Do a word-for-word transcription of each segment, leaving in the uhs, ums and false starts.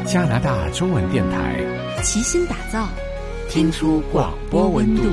加拿大中文电台， 齐心打造， 听出广播温度。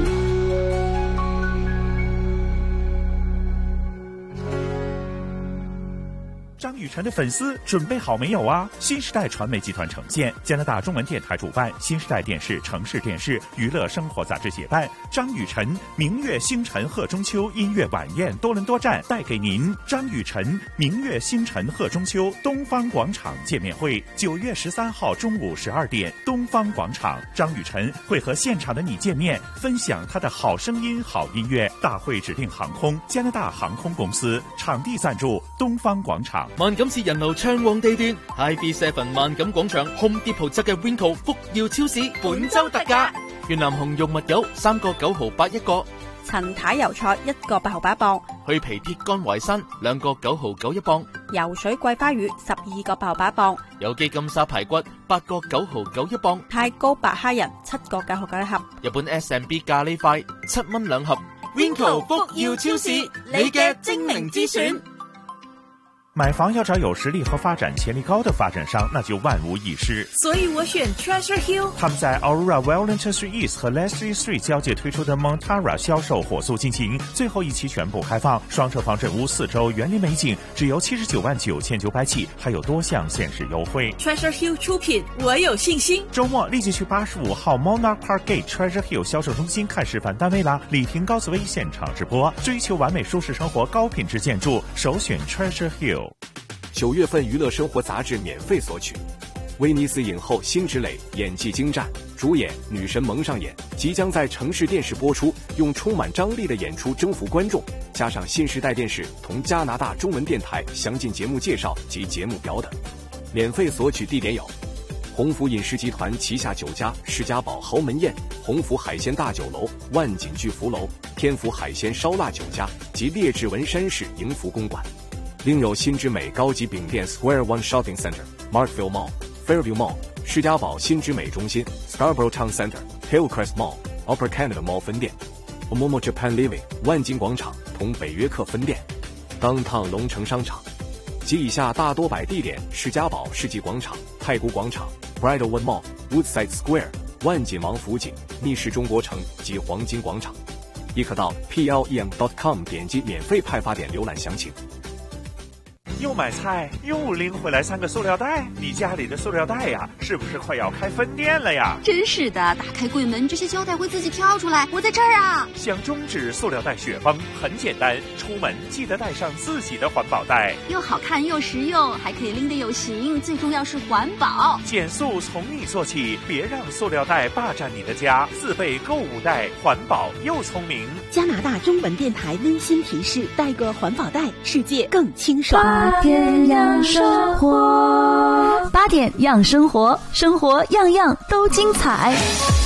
张雨晨的粉丝准备好没有啊？新时代传媒集团呈现，加拿大中文电台主办，新时代电视、城市电视、娱乐生活杂志协办，张雨晨明月星辰贺中秋音乐晚宴多伦多站带给您张雨晨明月星辰贺中秋东方广场见面会，九月十三号中午十二点，东方广场，张雨晨会和现场的你见面，分享他的好声音、好音乐。大会指定航空加拿大航空公司，场地赞助东方广场。 萬錦市人流暢旺地段 ，I B七 萬錦廣場 Home Depot 側嘅 Winco 福耀超市本周特價，越南紅肉物油三個九毫八一個， 陳太油菜一個八毫八一磅， 去皮鐵乾淮山兩個九毫九一磅， 游水桂花魚十二個八毫八一磅， 有機金沙排骨八個九毫九一磅， 太高白蝦仁七個九毫九一盒， 日本 S M B 咖喱塊七蚊兩盒 ，Winco 福耀超市你嘅精明之選。 买房要找有实力和发展潜力高的发展商，那就万无一失。 所以我选 Treasure Hill。 他们在 Aurora Wellington Street East 和 Leslie Street 交界推出的 Montara 销售火速进行，最后一期全部开放，双车房整屋四周园林美景，只由七十九万九千九百起，还有多项限时优惠。 Treasure Hill 出品，我有信心。 周末立即去八十五号 Monarch Park Gate Treasure Hill 销售中心看示范单位啦！李婷、高紫薇现场直播，追求完美舒适生活，高品质建筑，首选 Treasure Hill。 九月份娱乐生活杂志免费索取，威尼斯影后辛芷蕾演技精湛，主演女神蒙上演，即将在城市电视播出，用充满张力的演出征服观众，加上新时代电视同加拿大中文电台详尽节目介绍及节目表等。免费索取地点有鸿福饮食集团旗下酒家世家堡豪门宴、鸿福海鲜大酒楼、万锦巨福楼、天福海鲜烧腊酒家及列治文山市迎福公馆。另有新之美高级饼店 Square One Shopping Center、Markville Mall、Fairview Mall、世家堡新之美中心、Scarborough Town Center、Hillcrest Mall、Upper Canada Mall 分店、Omomo Japan Living 万金广场同北约克分店、Downtown 龙城商场及以下大多摆地点：世家堡世纪广场、太古广场、Bridlewood Mall、Woodside Square、万锦王府井、密室中国城及黄金广场。亦可到 P L E M dot com 点击免费派发点浏览详情。 又买菜又拎回来三个塑料袋，你家里的塑料袋呀，是不是快要开分店了呀？ 真是的，打开柜门，这些胶带会自己飘出来。我在这儿啊！ 想终止塑料袋雪崩很简单，出门记得带上自己的环保袋， 又好看又实用，还可以拎得有型，最重要是环保。 减塑从你做起，别让塑料袋霸占你的家。自备购物袋，环保又聪明。 加拿大中文电台温馨提示：带个环保袋，世界更清爽。 八点养生活，八点养生活，生活样样都精彩。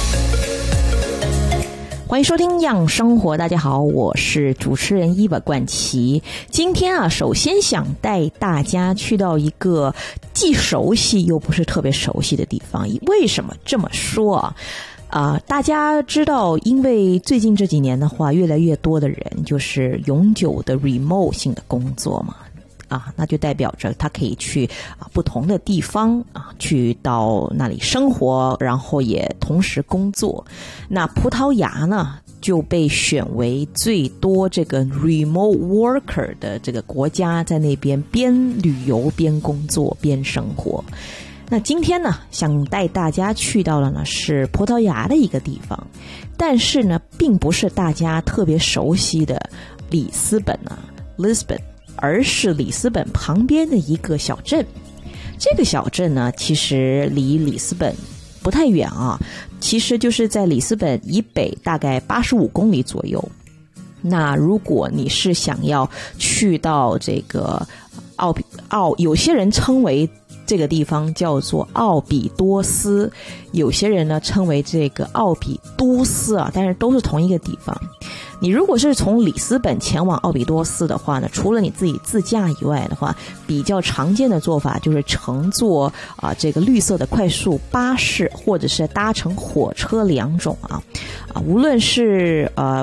欢迎收听养生活，大家好，我是主持人伊娃冠琦。今天啊，首先想带大家去到一个既熟悉又不是特别熟悉的地方。为什么这么说啊？啊、呃，大家知道，因为最近这几年的话，越来越多的人就是永久的 remote 性的工作嘛。啊，那就代表着他可以去啊不同的地方啊，去到那里生活，然后也同时工作。那葡萄牙呢就被选为最多这个 remote worker 的这个国家，在那边边旅游边工作边生活。那今天呢，想带大家去到的呢是葡萄牙的一个地方，但是呢，并不是大家特别熟悉的里斯本啊 ，Lisbon。而是里斯本旁边的一个小镇。这个小镇呢，其实离里斯本不太远啊，其实就是在里斯本以北大概八十五公里左右。那如果你是想要去到这个奥比奥，有些人称为这个地方叫做奥比多斯，有些人呢称为这个奥比都斯啊，但是都是同一个地方。你如果是从里斯本前往奥比多斯的话呢，除了你自己自驾以外的话，比较常见的做法就是乘坐啊这个绿色的快速巴士，或者是搭乘火车两种啊啊，无论是呃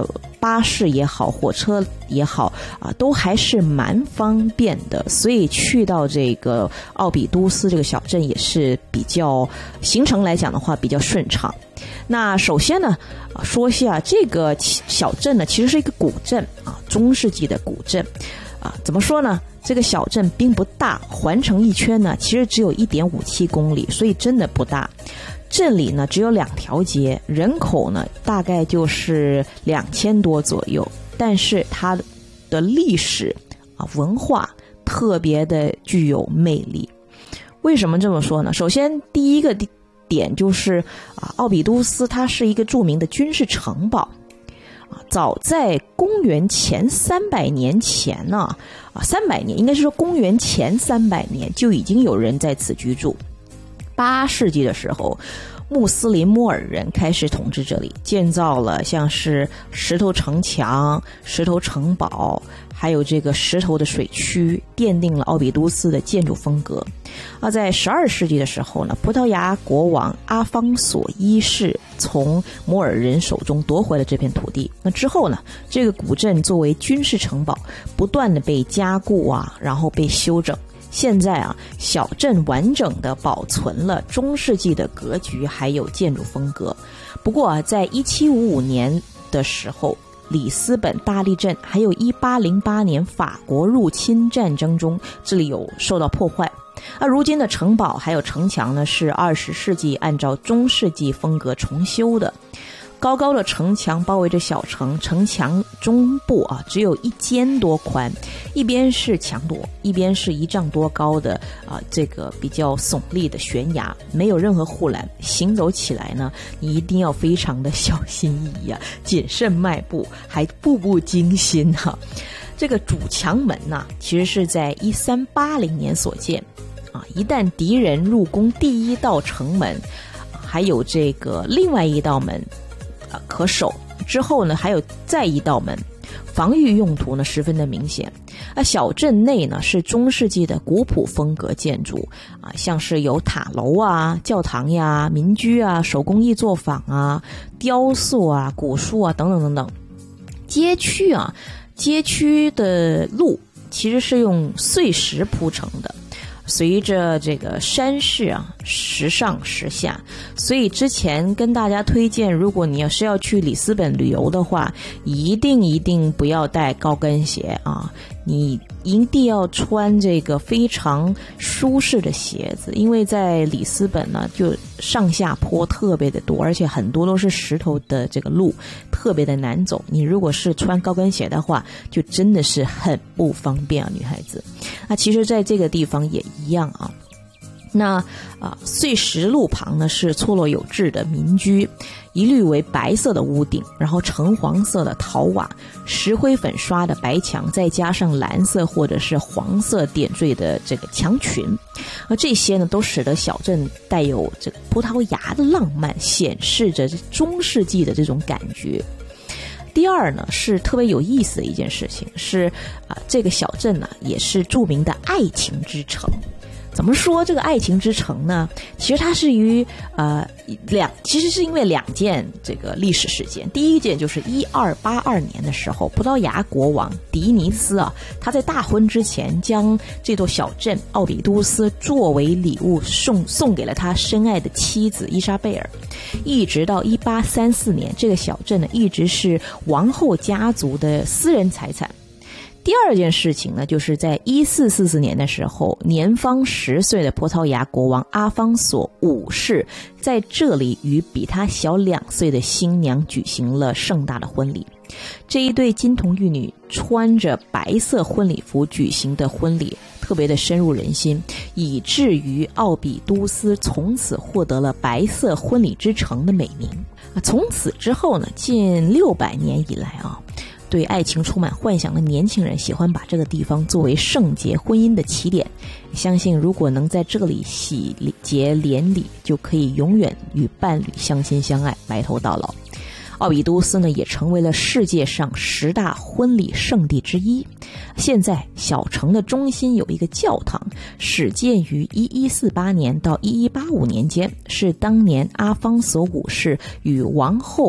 巴士也好，火车也好啊，都还是蛮方便的，所以去到这个奥比都斯这个小镇也是比较行程来讲的话比较顺畅。那首先呢，说一下这个小镇呢，其实是一个古镇啊，中世纪的古镇啊。怎么说呢？这个小镇并不大，环城一圈呢，其实只有 一点五七公里，所以真的不大。镇里呢只有两条街，人口呢大概就是两千多左右，但是它的历史啊文化特别的具有魅力。为什么这么说呢？首先第一个点就是啊，奥比都斯它是一个著名的军事城堡。早在公元前三百年前呢，啊，三百年应该是说公元前三百年就已经有人在此居住。八世纪的时候，穆斯林摩尔人开始统治这里，建造了像是石头城墙、石头城堡，还有这个石头的水区，奠定了奥比都斯的建筑风格。而在十二世纪的时候呢，葡萄牙国王阿方索一世从摩尔人手中夺回了这片土地。那之后呢，这个古镇作为军事城堡，不断的被加固啊，然后被修整。现在啊，小镇完整的保存了中世纪的格局还有建筑风格。不过啊，在一七五五年的时候，里斯本大地震还有一八零八年法国入侵战争中，这里有受到破坏。而如今的城堡还有城墙呢，是二十世纪按照中世纪风格重修的。高高的城墙包围着小城，城墙中部啊只有一间多宽，一边是墙垛，一边是一丈多高的啊这个比较耸立的悬崖，没有任何护栏，行走起来呢，你一定要非常的小心翼翼啊，谨慎迈步，还步步惊心哈、啊。这个主墙门呢、啊，其实是在一三八零年所建啊，一旦敌人入攻第一道城门，还有这个另外一道门。可守之后呢，还有再一道门，防御用途呢十分的明显。而小镇内呢是中世纪的古朴风格建筑啊，像是有塔楼啊、教堂呀、民居啊、手工艺作坊啊、雕塑啊、古树啊等等等等。街区啊，街区的路其实是用碎石铺成的。随着这个山势啊，时上时下，所以之前跟大家推荐，如果你要是要去里斯本旅游的话，一定一定不要带高跟鞋啊，你一定要穿这个非常舒适的鞋子，因为在里斯本呢，就上下坡特别的多，而且很多都是石头的这个路，特别的难走。你如果是穿高跟鞋的话，就真的是很不方便啊，女孩子。那其实在这个地方也一样啊。那啊，碎石路旁呢是错落有致的民居，一律为白色的屋顶，然后橙黄色的陶瓦，石灰粉刷的白墙，再加上蓝色或者是黄色点缀的这个墙群，而这些呢都使得小镇带有这个葡萄牙的浪漫，显示着中世纪的这种感觉。第二呢，是特别有意思的一件事情是啊，这个小镇呢也是著名的爱情之城。怎么说这个爱情之城呢？其实它是于呃两，其实是因为两件这个历史事件。第一件就是一二八二年的时候，葡萄牙国王迪尼斯啊，他在大婚之前将这座小镇奥比都斯作为礼物送送给了他深爱的妻子伊莎贝尔。一直到一八三四年，这个小镇呢一直是王后家族的私人财产。第二件事情呢，就是在一四四四年的时候，年方十岁的葡萄牙国王阿方索五世在这里与比他小两岁的新娘举行了盛大的婚礼。这一对金童玉女穿着白色婚礼服举行的婚礼特别的深入人心，以至于奥比都斯从此获得了白色婚礼之城的美名。从此之后呢，近六百年以来啊，对爱情充满幻想的年轻人喜欢把这个地方作为圣洁婚姻的起点，相信如果能在这里喜结连理，就可以永远与伴侣相亲相爱，白头到老。奥比都斯呢，也成为了世界上十大婚礼圣地之一。现在小城的中心有一个教堂，始建于一一四八年到一一八五年间，是当年阿方索五世与王后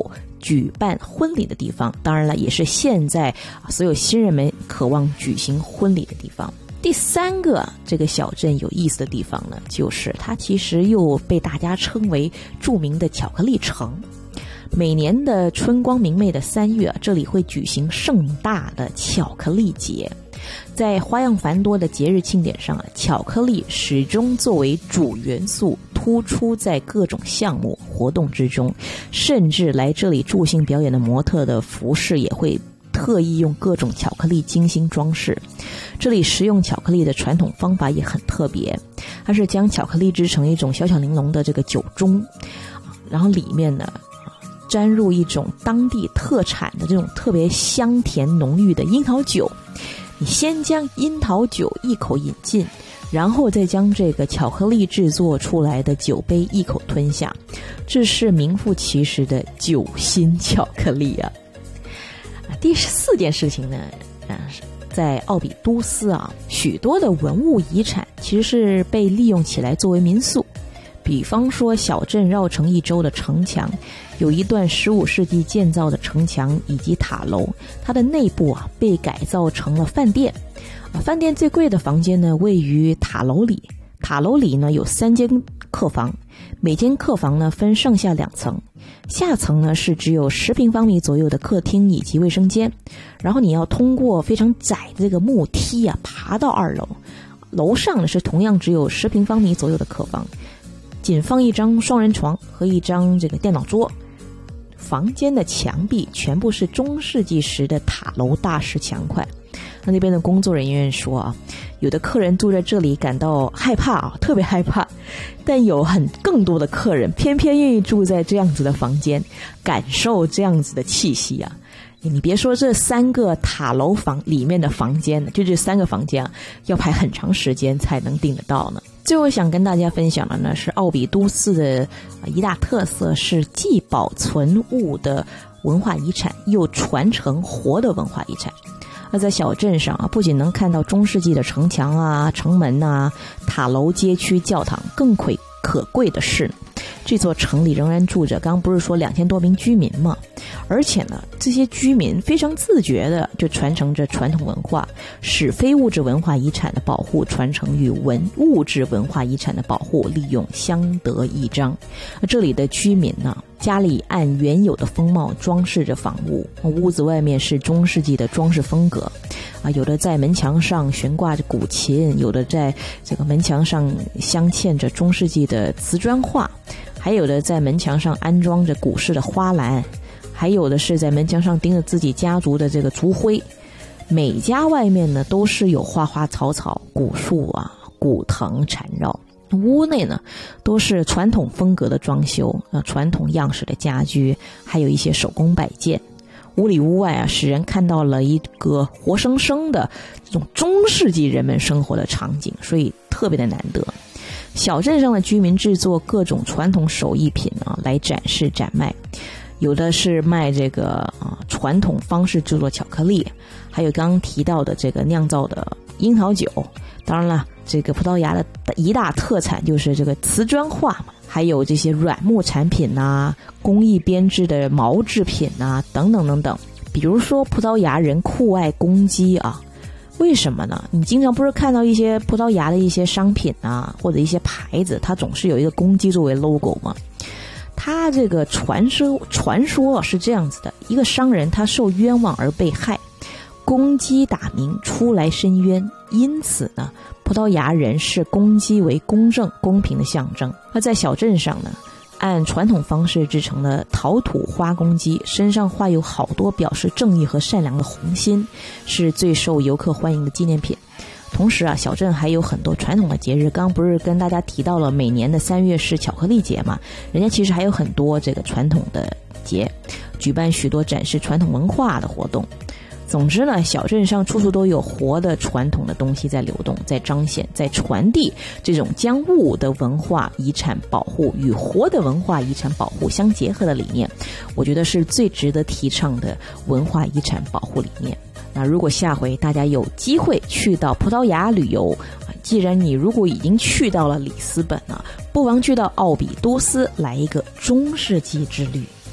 举办婚礼的地方，当然了，也是现在所有新人们渴望举行婚礼的地方。第三个这个小镇有意思的地方呢，就是它其实又被大家称为著名的巧克力城。每年的春光明媚的三月，这里会举行盛大的巧克力节。在花样繁多的节日庆典上，巧克力始终作为主元素突出在各种项目活动之中，甚至来这里助兴表演的模特的服饰也会特意用各种巧克力精心装饰。这里食用巧克力的传统方法也很特别，它是将巧克力制成一种小巧玲珑的这个酒盅，然后里面呢沾入一种当地特产的这种特别香甜浓郁的樱桃酒。你先将樱桃酒一口饮尽，然后再将这个巧克力制作出来的酒杯一口吞下，这是名副其实的酒心巧克力啊！第四件事情呢，啊，在奥比都斯啊，许多的文物遗产其实是被利用起来作为民宿。比方说小镇绕城一周的城墙，有一段十五世纪建造的城墙以及塔楼，它的内部啊被改造成了饭店。啊，饭店最贵的房间呢位于塔楼里，塔楼里呢有三间客房，每间客房呢分上下两层，下层呢是只有十平方米左右的客厅以及卫生间，然后你要通过非常窄的这个木梯啊爬到二楼，楼上呢是同样只有十平方米左右的客房，仅放一张双人床和一张这个电脑桌。房间的墙壁全部是中世纪时的塔楼大石墙块。那那边的工作人员说啊，有的客人住在这里感到害怕啊，特别害怕，但有很更多的客人偏偏愿意住在这样子的房间，感受这样子的气息啊。你别说这三个塔楼房里面的房间，就这三个房间啊，要排很长时间才能订得到呢。最后想跟大家分享的呢，是奥比都斯的一大特色，是既保存物的文化遗产，又传承活的文化遗产。那在小镇上啊，不仅能看到中世纪的城墙啊、城门啊、塔楼、街区、教堂，更可可贵的是，这座城里仍然住着，刚刚不是说两千多名居民吗？而且呢，这些居民非常自觉的就传承着传统文化，使非物质文化遗产的保护传承与文物质文化遗产的保护利用相得益彰。这里的居民呢，家里按原有的风貌装饰着房屋，屋子外面是中世纪的装饰风格啊，有的在门墙上悬挂着古琴，有的在这个门墙上镶嵌着中世纪的瓷砖画，还有的在门墙上安装着古式的花篮，还有的是在门墙上钉着自己家族的这个族徽。每家外面呢都是有花花草草、古树啊、古藤缠绕。屋内呢都是传统风格的装修，呃，传统样式的家居，还有一些手工摆件。屋里屋外啊，使人看到了一个活生生的这种中世纪人们生活的场景，所以特别的难得。小镇上的居民制作各种传统手艺品啊，来展示展卖。有的是卖这个啊传统方式制作巧克力，还有刚刚提到的这个酿造的樱桃酒。当然了，这个葡萄牙的一大特产就是这个瓷砖画嘛，还有这些软木产品呐、啊、工艺编织的毛制品呐、啊、等等等等。比如说葡萄牙人酷爱公鸡啊，为什么呢？你经常不是看到一些葡萄牙的一些商品啊，或者一些牌子，它总是有一个公鸡作为 logo 吗？他这个传说传说是这样子的，一个商人他受冤枉而被害，公鸡打鸣出来申冤，因此呢，葡萄牙人视公鸡为公正公平的象征。而在小镇上呢，按传统方式制成的陶土花公鸡，身上画有好多表示正义和善良的红心，是最受游客欢迎的纪念品。同时啊，小镇还有很多传统的节日，刚刚不是跟大家提到了每年的三月是巧克力节嘛，人家其实还有很多这个传统的节，举办许多展示传统文化的活动。总之呢，小镇上处处都有活的传统的东西在流动，在彰显，在传递这种将物的文化遗产保护与活的文化遗产保护相结合的理念，我觉得是最值得提倡的文化遗产保护理念。那如果下回大家有机会去到葡萄牙旅游，既然你如果已经去到了里斯本了，不妨去到奥比都斯来一个中世纪之旅。